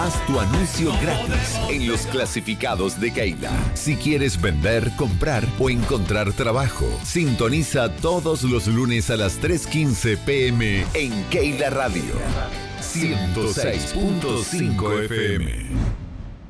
Haz tu anuncio gratis en los clasificados de Keila. Si quieres vender, comprar o encontrar trabajo, sintoniza todos los lunes a las 3:15 p.m. en Keila Radio 106.5 FM.